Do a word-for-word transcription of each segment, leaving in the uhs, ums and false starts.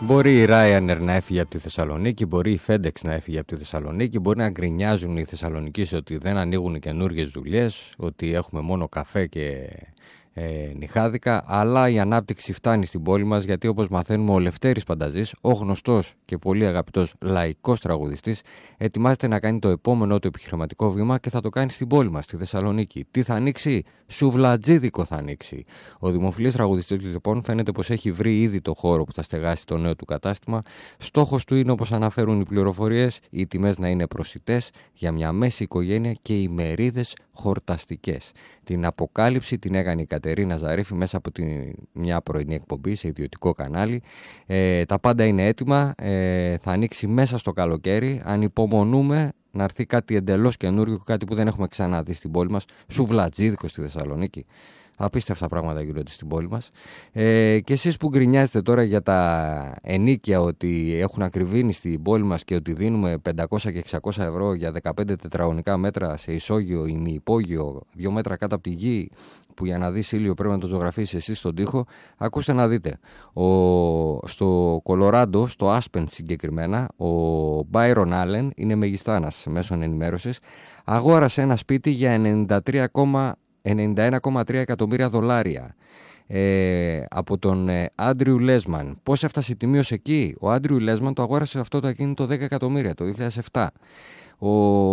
Μπορεί η Ryanair να έφυγε από τη Θεσσαλονίκη, μπορεί η FedEx να έφυγε από τη Θεσσαλονίκη, μπορεί να γκρινιάζουν οι Θεσσαλονικείς ότι δεν ανοίγουν καινούργιες δουλειές, ότι έχουμε μόνο καφέ και ε, νιχάδικα, αλλά η ανάπτυξη φτάνει στην πόλη μας, γιατί όπως μαθαίνουμε ο Λευτέρης Πανταζής, ο γνωστός και πολύ αγαπητός λαϊκός τραγουδιστής, ετοιμάζεται να κάνει το επόμενο του επιχειρηματικό βήμα και θα το κάνει στην πόλη μας, στη Θεσσαλονίκη. Τι θα ανοίξει? Σουβλατζίδικο θα ανοίξει. Ο δημοφιλής τραγουδιστής λοιπόν φαίνεται πως έχει βρει ήδη το χώρο που θα στεγάσει το νέο του κατάστημα. Στόχος του είναι, όπως αναφέρουν οι πληροφορίες, οι τιμές να είναι προσιτές για μια μέση οικογένεια και οι μερίδες χορταστικές. Την αποκάλυψη την έκανε η Κατερίνα Ζαρίφη μέσα από τη, μια πρωινή εκπομπή σε ιδιωτικό κανάλι. Ε, τα πάντα είναι έτοιμα, ε, θα ανοίξει μέσα στο καλοκαίρι. Ανυπομονούμε να έρθει κάτι εντελώς καινούργιο, κάτι που δεν έχουμε ξαναδεί στην πόλη μας. Σουβλατζίδικο στη Θεσσαλονίκη. Απίστευτα πράγματα γίνονται στην πόλη μας. Ε, και εσείς που γκρινιάζετε τώρα για τα ενίκια ότι έχουν ακριβήνει στην πόλη μας και ότι δίνουμε πεντακόσια και εξακόσια ευρώ για δεκαπέντε τετραγωνικά μέτρα σε ισόγειο ή μη υπόγειο, δύο μέτρα κάτω από τη γη, που για να δεις ήλιο πρέπει να το ζωγραφίσεις εσείς στον τοίχο, ακούστε να δείτε. Ο, στο Κολοράντο, στο Άσπεν συγκεκριμένα, ο Μπάιρον Άλεν, είναι μεγιστάνας μέσων ενημέρωσης, αγόρασε ένα σπίτι για ενενήντα ένα κόμμα τρία εκατομμύρια δολάρια ε, από τον ε, Άντριου Λέσμαν. Πώς έφτασε η τιμή ως εκεί? Ο Άντριου Λέσμαν το αγόρασε αυτό το ακίνητο δέκα εκατομμύρια το δύο χιλιάδες επτά. Ο,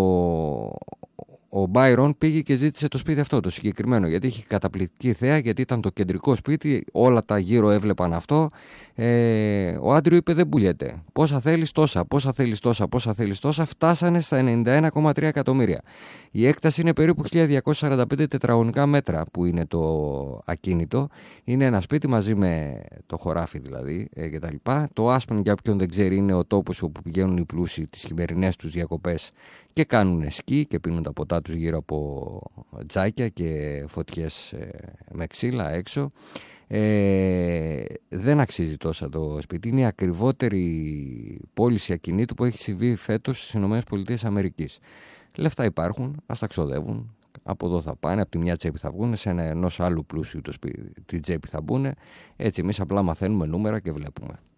ο Μπάιρον πήγε και ζήτησε το σπίτι αυτό το συγκεκριμένο, γιατί είχε καταπληκτική θέα, γιατί ήταν το κεντρικό σπίτι, όλα τα γύρω έβλεπαν αυτό. Ε, ο Άντριου είπε δεν πουλιέται. Πόσα θέλεις τόσα, πόσα θέλεις τόσα, πόσα θέλεις τόσα, φτάσανε στα ενενήντα ένα κόμμα τρία εκατομμύρια. Η έκταση είναι περίπου χίλια διακόσια σαράντα πέντε τετραγωνικά μέτρα που είναι το ακίνητο. Είναι ένα σπίτι μαζί με το χωράφι δηλαδή ε, κτλ. Το Άσπεν, για όποιον δεν ξέρει, είναι ο τόπος όπου πηγαίνουν οι πλούσιοι τις χειμερινές τους διακοπές και κάνουν σκι και πίνουν τα ποτά τους γύρω από τζάκια και φωτιές ε, με ξύλα έξω. Ε, δεν αξίζει τόσα το σπίτι. Είναι η ακριβότερη πώληση ακινήτου που έχει συμβεί φέτος στις ΗΠΑ. Λεφτά υπάρχουν, ας τα ξοδεύουν. Από εδώ θα πάνε, από τη μια τσέπη θα βγουν, σε ένα ενός άλλου πλούσιου το σπίτι, την τσέπη θα μπουν. Έτσι εμείς απλά μαθαίνουμε νούμερα και βλέπουμε.